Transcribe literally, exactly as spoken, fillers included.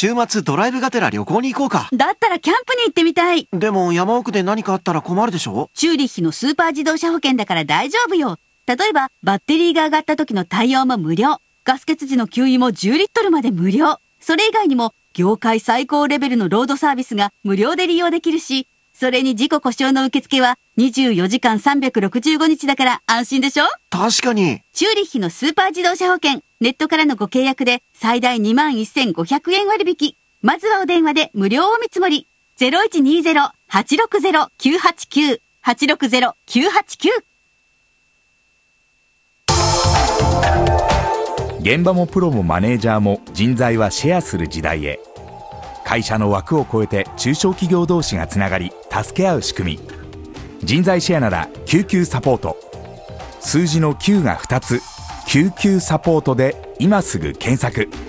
週末ドライブがてら旅行に行こうか。 だったらキャンプに行ってみたい。 でも山奥で何かあったら困るでしょ。 チューリッヒのスーパー自動車保険だから大丈夫よ。例えばバッテリーが上がった時の対応も無料、ガス欠時の給油もじゅうリットルまで無料。それ以外にも業界最高レベルのロードサービスが無料で利用できるし、それに事故故障の受付はにじゅうよじかんさんびゃくろくじゅうごにちだから安心でしょ。 確かに。 チューリッヒのスーパー自動車保険、ネットからのご契約で最大 にまんせんごひゃくえん割引。まずはお電話で無料お見積もり。ゼロいちにゼロ はちろくゼロ きゅうはちきゅう はちろくゼロ きゅうはちきゅう。 現場もプロもマネージャーも人材はシェアする時代へ。会社の枠を超えて中小企業同士がつながり助け合う仕組み。人材シェアなら救急サポート。数字のきゅうがふたつ、救急サポートで今すぐ検索。